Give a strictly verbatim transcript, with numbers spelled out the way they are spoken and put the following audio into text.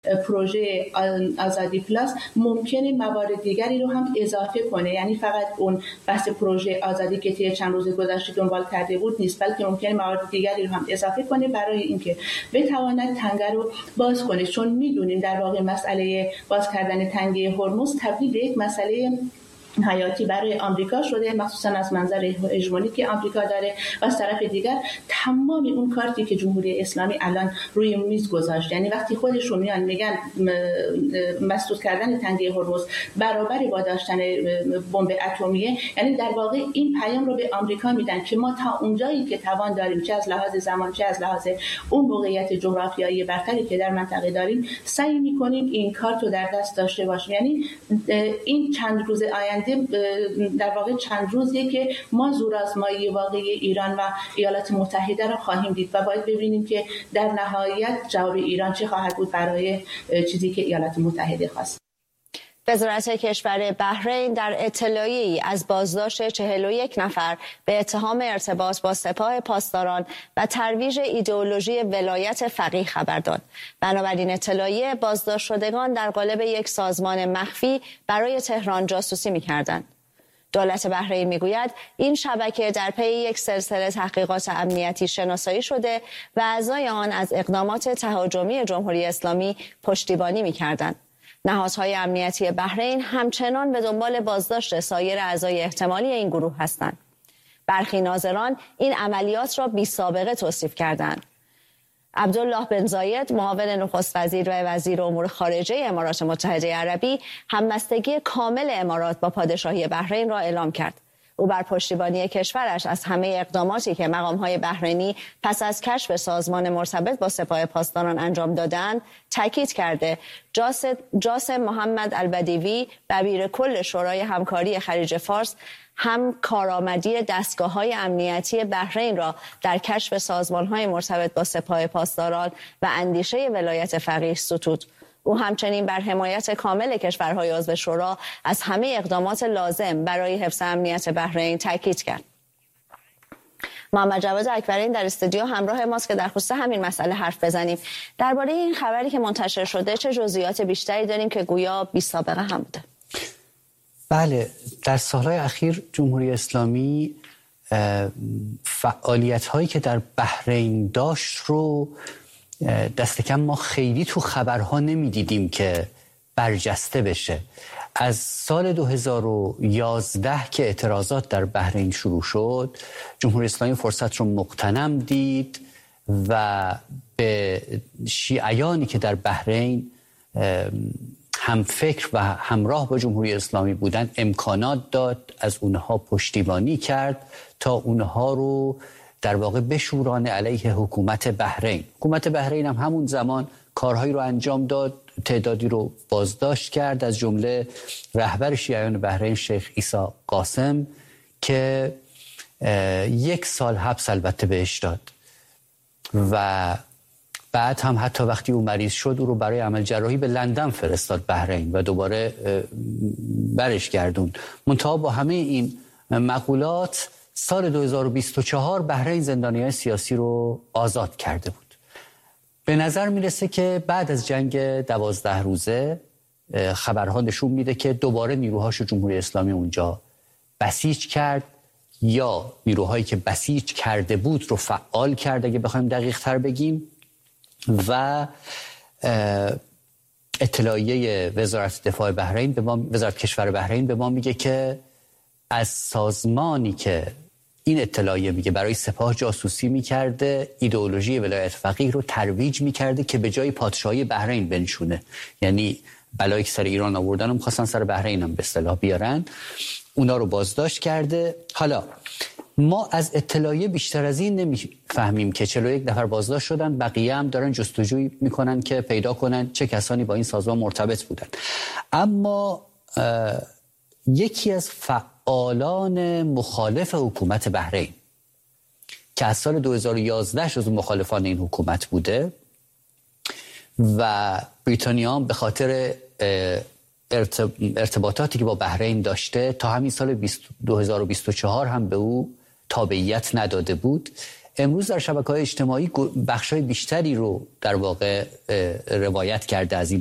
پروژه آزادی پلاس ممکنه موارد دیگری رو هم اضافه کنه، یعنی فقط اون بحث پروژه آزادی که طی چند روز گذشته دنبال کرده بود نیست، بلکه ممکنه موارد دیگری رو هم اضافه کنه برای اینکه بتواند تنگه رو باز کنه. چون میدونیم در واقع مسئله باز کردن تنگه هرمز تبدیل به یک مسئله حیاتی برای آمریکا شده، مخصوصا از منظر هژمونی که آمریکا داره، و از طرف دیگر تمام اون کارتی که جمهوری اسلامی الان روی میز گذاشت، یعنی وقتی خودشون میان میگن مسدود کردن تنگه هرمز برابر با داشتن بمب اتمیه، یعنی در واقع این پیام رو به آمریکا میدن که ما تا اونجایی که توان داریم، چه از لحاظ زمان چه از لحاظ اون موقعیت جغرافیایی برتری که در منطقه داریم، سعی میکنیم این کارت رو در دست داشته باشیم. یعنی این چند روز آینده در واقع چند روزیه که ما زورآزمایی واقعی ایران و ایالات متحده را خواهیم دید و باید ببینیم که در نهایت جواب ایران چه خواهد بود برای چیزی که ایالات متحده خواست. وزارت کشور بحرین در اطلاعیه‌ای از بازداشت چهل و یک نفر به اتهام ارتباط با سپاه پاسداران و ترویج ایدئولوژی ولایت فقیه خبر داد. بنابراین اطلاعیه بازداشت شدگان در قالب یک سازمان مخفی برای تهران جاسوسی می‌کردند. دولت بحرین میگوید این شبکه در پی یک سلسله تحقیقات امنیتی شناسایی شده و اعضای آن از اقدامات تهاجمی جمهوری اسلامی پشتیبانی می‌کردند. نهادهای امنیتی بحرین همچنان به دنبال بازداشت سایر اعضای احتمالی این گروه هستند. برخی ناظران این عملیات را بی سابقه توصیف کردند. عبدالله بن زاید، معاون نخست وزیر و وزیر امور خارجه امارات متحده عربی، همبستگی کامل امارات با پادشاهی بحرین را اعلام کرد. او بر پشتیبانی کشورش از همه اقداماتی که مقام‌های بحرینی پس از کشف سازمان مرتبط با سپاه پاسداران انجام دادند تاکید کرده. جاسم محمد البدیوی، دبیر کل شورای همکاری خلیج فارس، هم کارآمدی دستگاه‌های امنیتی بحرین را در کشف سازمان‌های مرتبط با سپاه پاسداران و اندیشه ولایت فقیه ستود. او همچنین بر حمایت کامل کشورهای عضو شورا از همه اقدامات لازم برای حفظ امنیت بحرین تاکید کرد. محمد جواد اکبرین در استودیو همراه ماست که در خصوص همین مسئله حرف بزنیم. درباره این خبری که منتشر شده چه جزئیات بیشتری داریم که گویا بی سابقه هم بوده؟ بله، در سالهای اخیر جمهوری اسلامی فعالیت‌هایی که در بحرین داشت رو دست کم ما خیلی تو خبرها نمیدیدیم که برجسته بشه. از سال دو هزار و یازده که اعتراضات در بحرین شروع شد، جمهوری اسلامی فرصت رو مغتنم دید و به شیعیانی که در بحرین هم فکر و همراه با جمهوری اسلامی بودن امکانات داد، از اونها پشتیبانی کرد تا اونها رو در واقع بشورانه علیه حکومت بحرین. حکومت بحرین هم همون زمان کارهایی رو انجام داد، تعدادی رو بازداشت کرد، از جمله رهبر شیعیان بحرین شیخ عیسی قاسم که یک سال حبس البته بهش داد و بعد هم حتی وقتی او مریض شد او رو برای عمل جراحی به لندن فرستاد بحرین و دوباره برش گردوند. منتها با همه این مقولات سال دو هزار و بیست و چهار بحرین زندانیان سیاسی رو آزاد کرده بود. به نظر میرسه که بعد از جنگ دوازده روزه خبرها نشون میده که دوباره نیروهاش جمهوری اسلامی اونجا بسیج کرد یا نیروهایی که بسیج کرده بود رو فعال کرد اگه بخوایم دقیق تر بگیم و اطلاعیه وزارت دفاع بحرین به ما، وزارت کشور بحرین به ما میگه که از سازمانی که این اطلاعیه میگه برای سپاه جاسوسی میکرده، ایدئولوژی ولایت فقیه رو ترویج میکرده که به جای پادشاهی بحرین بنشونه. یعنی بلایی که سر ایران آوردن هم خواستن سر بحرین هم به اصطلاح بیارن. اونا رو بازداشت کرده. حالا ما از اطلاعیه بیشتر از این نمیفهمیم که چهل و یک نفر بازداشت شدن، بقیه هم دارن جستجوی میکنن که پیدا کنن چه کسانی با این سازمان مرتبط بودن. اما یکی از فعالان مخالف حکومت بحرین که از سال دو هزار و یازده از مخالفان این حکومت بوده و بریتانیا به خاطر ارتباطاتی که با بحرین داشته تا همین سال دو هزار و بیست و چهار هم به او تابعیت نداده بود، امروز در شبکه‌های اجتماعی بخشای بیشتری رو در واقع روایت کرده از این